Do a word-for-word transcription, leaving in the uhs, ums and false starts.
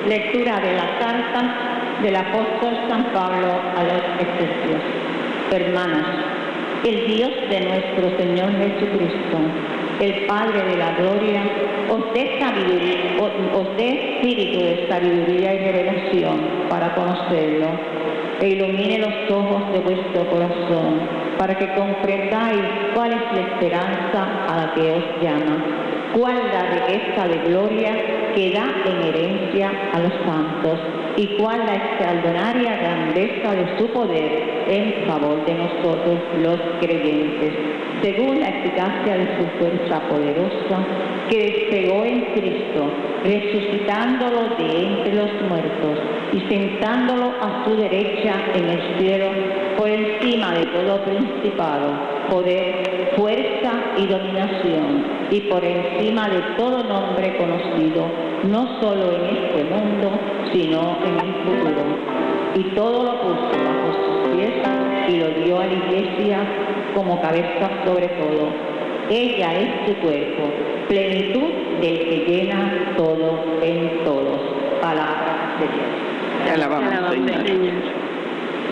Lectura de la carta del apóstol San Pablo a los Efesios. Hermanos, el Dios de nuestro Señor Jesucristo, el Padre de la gloria, os dé sabiduría, os dé espíritu de sabiduría y revelación para conocerlo, e ilumine los ojos de vuestro corazón, para que comprendáis cuál es la esperanza a la que os llama, cuál la riqueza de gloria que da en herencia a los santos, y cuál la extraordinaria grandeza de su poder en favor de nosotros los creyentes, según la eficacia de su fuerza poderosa, que desplegó en Cristo, resucitándolo de entre los muertos y sentándolo a su derecha en el cielo, por encima de todo principado, poder, fuerza y dominación, y por encima de todo nombre conocido, no solo en este mundo, sino en el futuro. Y todo lo puso bajo sus pies y lo dio a la Iglesia como cabeza sobre todo. Ella es su cuerpo, plenitud del que llena todo en todos. Palabra de Dios. Te alabamos, Te alabamos, Señor. Señor.